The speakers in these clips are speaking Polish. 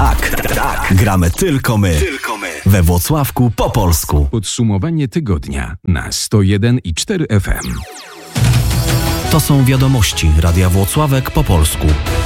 Tak. Gramy tylko my. We Włocławku po polsku. Podsumowanie tygodnia na 101,4 FM. To są wiadomości Radia Włocławek po polsku.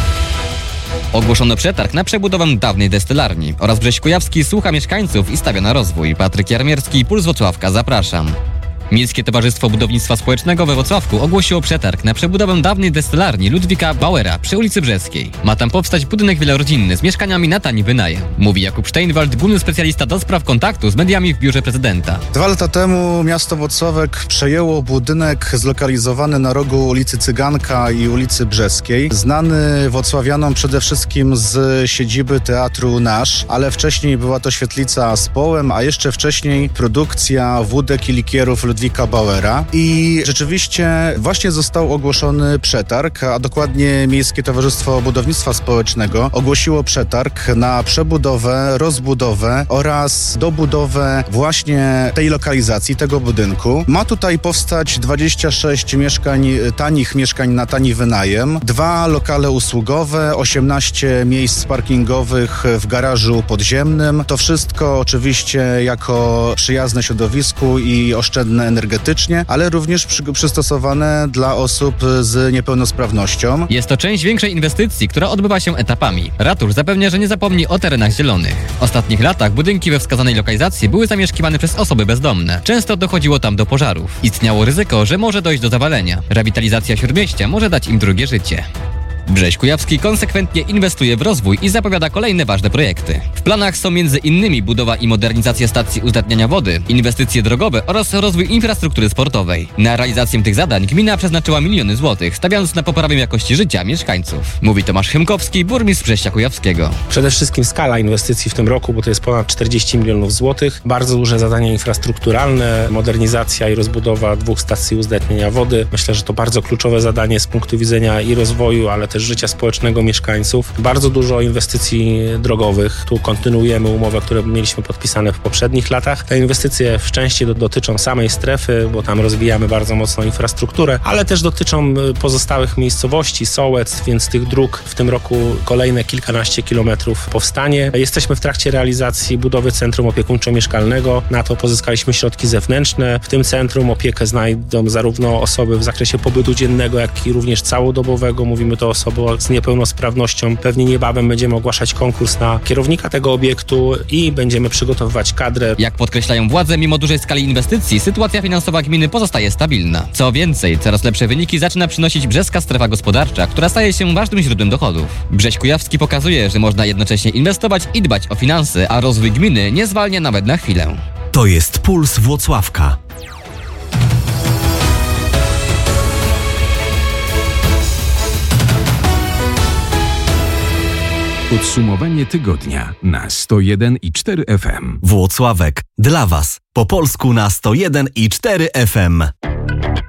Ogłoszono przetarg na przebudowę dawnej destylarni oraz Brześć Kujawski słucha mieszkańców i stawia na rozwój. Patryk Jarmierski, Puls Włocławka, zapraszam. Miejskie Towarzystwo Budownictwa Społecznego we Włocławku ogłosiło przetarg na przebudowę dawnej destylarni Ludwika Bauera przy ulicy Brzeskiej. Ma tam powstać budynek wielorodzinny z mieszkaniami na tani wynajem. Mówi Jakub Steinwald, główny specjalista do spraw kontaktu z mediami w biurze prezydenta. 2 lata temu miasto Włocławek przejęło budynek zlokalizowany na rogu ulicy Cyganka i ulicy Brzeskiej. Znany włocławianom przede wszystkim z siedziby Teatru Nasz, ale wcześniej była to świetlica z Połem, a jeszcze wcześniej produkcja wódek i likierów Ludwika Bauera. I rzeczywiście właśnie został ogłoszony przetarg, a dokładnie Miejskie Towarzystwo Budownictwa Społecznego ogłosiło przetarg na przebudowę, rozbudowę oraz dobudowę właśnie tej lokalizacji, tego budynku. Ma tutaj powstać 26 tanich mieszkań na tani wynajem, 2 lokale usługowe, 18 miejsc parkingowych w garażu podziemnym. To wszystko oczywiście jako przyjazne środowisku i oszczędne energetycznie, ale również przystosowane dla osób z niepełnosprawnością. Jest to część większej inwestycji, która odbywa się etapami. Ratusz zapewnia, że nie zapomni o terenach zielonych. W ostatnich latach budynki we wskazanej lokalizacji były zamieszkiwane przez osoby bezdomne. Często dochodziło tam do pożarów. Istniało ryzyko, że może dojść do zawalenia. Rewitalizacja śródmieścia może dać im drugie życie. Brześć Kujawski konsekwentnie inwestuje w rozwój i zapowiada kolejne ważne projekty. W planach są m.in. budowa i modernizacja stacji uzdatniania wody, inwestycje drogowe oraz rozwój infrastruktury sportowej. Na realizację tych zadań gmina przeznaczyła miliony złotych, stawiając na poprawę jakości życia mieszkańców. Mówi Tomasz Chymkowski, burmistrz Brześcia Kujawskiego. Przede wszystkim skala inwestycji w tym roku, bo to jest ponad 40 milionów złotych. Bardzo duże zadania infrastrukturalne, modernizacja i rozbudowa 2 stacji uzdatniania wody. Myślę, że to bardzo kluczowe zadanie z punktu widzenia i rozwoju, ale też życia społecznego mieszkańców. Bardzo dużo inwestycji drogowych. Tu kontynuujemy umowę, które mieliśmy podpisane w poprzednich latach. Te inwestycje w części dotyczą samej strefy, bo tam rozwijamy bardzo mocno infrastrukturę, ale też dotyczą pozostałych miejscowości, sołectw, więc tych dróg w tym roku kolejne kilkanaście kilometrów powstanie. Jesteśmy w trakcie realizacji budowy centrum opiekuńczo-mieszkalnego. Na to pozyskaliśmy środki zewnętrzne. W tym centrum opiekę znajdą zarówno osoby w zakresie pobytu dziennego, jak i również całodobowego. Mówimy to o osobach z niepełnosprawnością. Pewnie niebawem będziemy ogłaszać konkurs na kierownika tego obiektu i będziemy przygotowywać kadrę. Jak podkreślają władze, mimo dużej skali inwestycji, sytuacja finansowa gminy pozostaje stabilna. Co więcej, coraz lepsze wyniki zaczyna przynosić brzeska strefa gospodarcza, która staje się ważnym źródłem dochodów. Brześć Kujawski pokazuje, że można jednocześnie inwestować i dbać o finanse, a rozwój gminy nie zwalnia nawet na chwilę. To jest Puls Włocławka. Podsumowanie tygodnia na 101,4 FM. Włocławek dla Was po polsku na 101,4 FM.